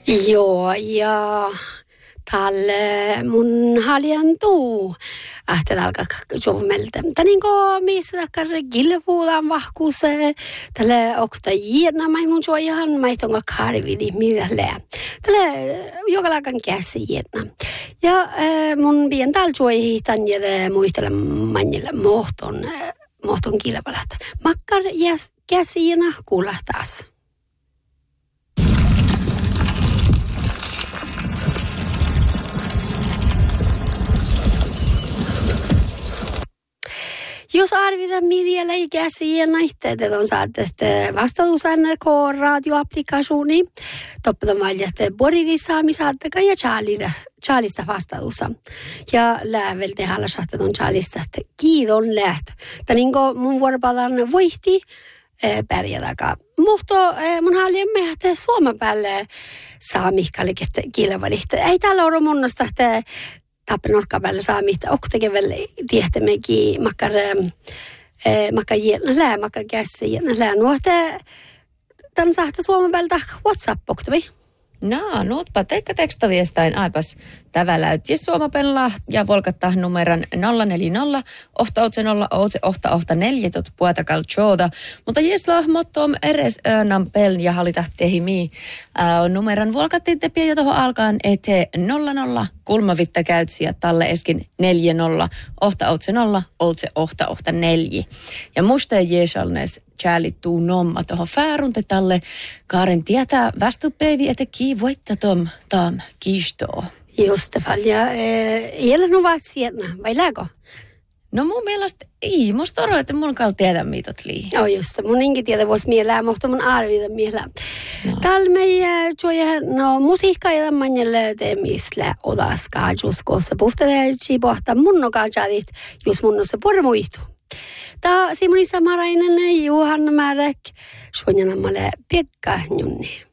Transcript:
Joo, ja tälle mun haljantuu. Ahte alkaa suomelta. Täninko missä takkar kilvuudan vahkuuse. Tälle okta jiedna mai mun suojahan maitonko karvidi midälle. Tälle joka lakan käsi jiedna. Ja mun pien tal suoji tänne muistella manjille mohton kilvalata. Makkar jäs käsiina kuulahtaas. Jos arvitaan midiellä ikäisiä näitä, on saatu vastaus NRK-radioapplikationi. Topputan valjahte Boridissa-saamisaattekaan ja Charlista vastausa. Ja lääveltä halasahtet on Charlista, että kiiton lähtö. Täninko mun vuoropalan voihti pärjätäkaan. Mutta mun haljemme, että Suomen päälle saamihkalliket kilvalihti. Ei täällä ole monnosta, että tappen orkapäällä saamista. Okteke vielä tiehtämekin makkar jäänä makkar käsi lää. Nuohte tämän sahta Suomen päältä WhatsApp-oktavi. No, nuutpa teikka tekstaviestain aipas täväläyt. Jes Suomapella ja volkattaa numeron 040 880 tot puotakal tjooda. Mutta jes lahmottom eres öönampel ja halitahtehimi. Numeron volkattiin tepiä jo tohon alkaan ete 00 kulmavitta käytsiä talle eskin 40 880 ja musta jeesalnes tjälittuu nomma tohon fäärunte talle. Kaaren tietää vastupäivi, että voitta tam kiistoo. Just det fall. Ja ei nu vaat sieltä, vai lääkö? No mun mielestä ei. Musta oro, että mun kall tiedä mitot lii. Joo just. Mun inkin tiedä vois mielää, mutta mun arvita mielää. Täällä meidän musiikka ja manjelle teemisle odaskaa juskossa puhtadelci pohta munnokaajatit just munnossa pormuistu. Tää Simoni Samarainen, Juhanna Märek, suonjanamalle Pekka Junni.